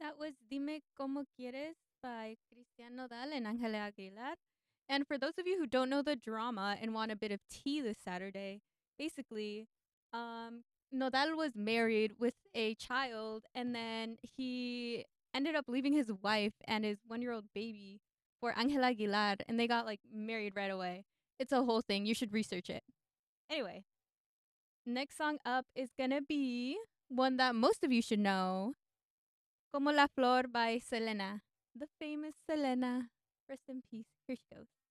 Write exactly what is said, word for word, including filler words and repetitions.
That was Dime Como Quieres by Cristian Nodal and Angela Aguilar. And for those of you who don't know the drama and want a bit of tea this Saturday, basically, um, Nodal was married with a child and then he ended up leaving his wife and his one year old baby for Angela Aguilar and they got like married right away. It's a whole thing. You should research it. Anyway, next song up is gonna be one that most of you should know, Como la Flor by Selena. The famous Selena. Rest in peace. Here she goes.